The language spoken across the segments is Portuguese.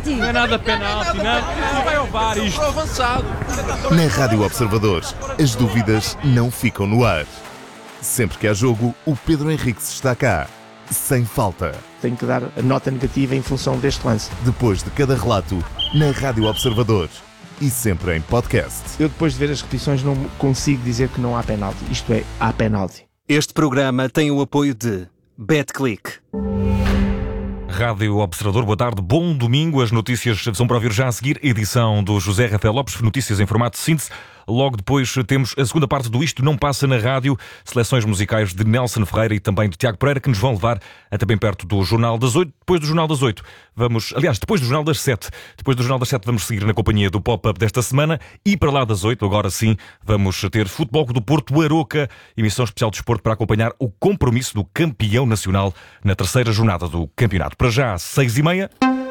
penalti. Não é nada penalti, não vai ao VAR isto. Avançado. Na Rádio Observadores, as dúvidas não ficam no ar. Sempre que há jogo, o Pedro Henriques está cá, sem falta. Tenho que dar a nota negativa em função deste lance. Depois de cada relato, na Rádio Observadores e sempre em podcast. Eu, depois de ver as repetições, não consigo dizer que não há penalti. Isto é, há penalti. Este programa tem o apoio de BetClick. Rádio Observador, boa tarde, bom domingo. As notícias são para ouvir já a seguir. Edição do José Rafael Lopes, notícias em formato de síntese. Logo depois temos a segunda parte do Isto Não Passa na Rádio, seleções musicais de Nelson Ferreira e também de Tiago Pereira, que nos vão levar até bem perto do Jornal das 8. Depois do Jornal das 8, depois do Jornal das 7. Depois do Jornal das 7 vamos seguir na companhia do Pop-Up desta semana e para lá das 8, agora sim, vamos ter Futebol do Porto Aroca, emissão especial de desporto para acompanhar o compromisso do campeão nacional na terceira jornada do campeonato. Para já, 6h30.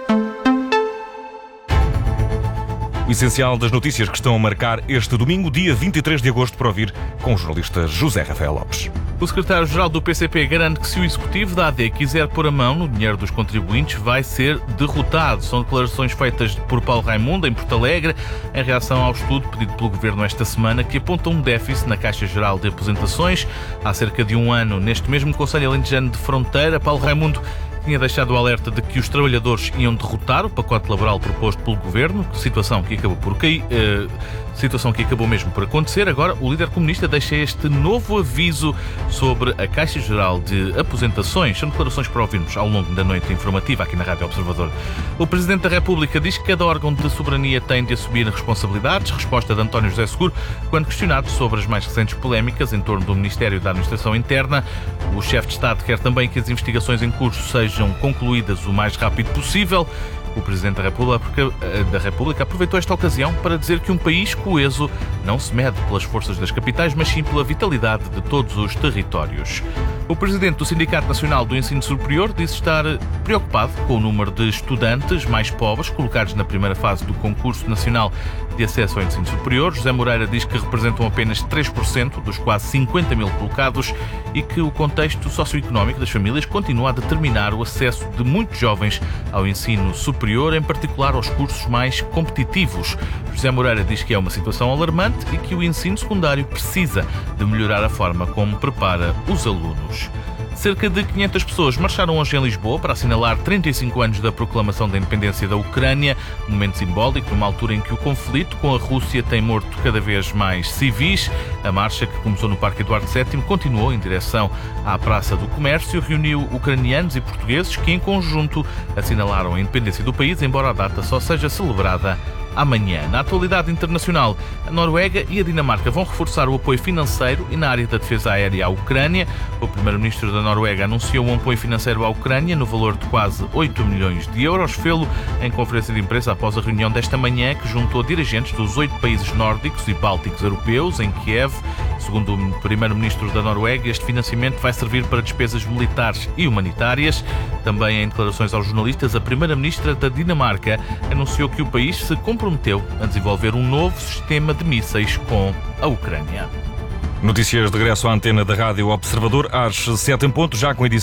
O essencial das notícias que estão a marcar este domingo, dia 23 de agosto, para ouvir com o jornalista José Rafael Lopes. O secretário-geral do PCP garante que se o executivo da AD quiser pôr a mão no dinheiro dos contribuintes, vai ser derrotado. São declarações feitas por Paulo Raimundo, em Porto Alegre, em reação ao estudo pedido pelo Governo esta semana, que aponta um déficit na Caixa Geral de Aposentações. Há cerca de um ano, neste mesmo Conselho Alentejano de Fronteira, Paulo Raimundo tinha deixado o alerta de que os trabalhadores iam derrotar o pacote laboral proposto pelo Governo, situação que acabou mesmo por acontecer. Agora, o líder comunista deixa este novo aviso sobre a Caixa Geral de Aposentações. São declarações para ouvirmos ao longo da noite informativa aqui na Rádio Observador. O Presidente da República diz que cada órgão de soberania tem de assumir responsabilidades. Resposta de António José Seguro, quando questionado sobre as mais recentes polémicas em torno do Ministério da Administração Interna. O chefe de Estado quer também que as investigações em curso sejam concluídas o mais rápido possível. O Presidente da República aproveitou esta ocasião para dizer que um país coeso não se mede pelas forças das capitais, mas sim pela vitalidade de todos os territórios. O Presidente do Sindicato Nacional do Ensino Superior disse estar preocupado com o número de estudantes mais pobres colocados na primeira fase do Concurso Nacional de Acesso ao Ensino Superior. José Moreira diz que representam apenas 3% dos quase 50 mil colocados e que o contexto socioeconómico das famílias continua a determinar o acesso de muitos jovens ao ensino superior, em particular aos cursos mais competitivos. José Moreira diz que é uma situação alarmante e que o ensino secundário precisa de melhorar a forma como prepara os alunos. Cerca de 500 pessoas marcharam hoje em Lisboa para assinalar 35 anos da proclamação da independência da Ucrânia, um momento simbólico numa altura em que o conflito com a Rússia tem morto cada vez mais civis. A marcha, que começou no Parque Eduardo VII, continuou em direção à Praça do Comércio, reuniu ucranianos e portugueses que em conjunto assinalaram a independência do país, embora a data só seja celebrada amanhã. Na atualidade internacional, a Noruega e a Dinamarca vão reforçar o apoio financeiro e na área da defesa aérea à Ucrânia. O primeiro-ministro da Noruega anunciou um apoio financeiro à Ucrânia no valor de quase 8 milhões de euros. Fê-lo em conferência de imprensa após a reunião desta manhã, que juntou dirigentes dos 8 países nórdicos e bálticos europeus em Kiev. Segundo o primeiro-ministro da Noruega, este financiamento vai servir para despesas militares e humanitárias. Também em declarações aos jornalistas, a primeira-ministra da Dinamarca anunciou que o país se comprometeu a desenvolver um novo sistema de mísseis com a Ucrânia. Notícias de regresso à antena da Rádio Observador às 7 em ponto, já com a edição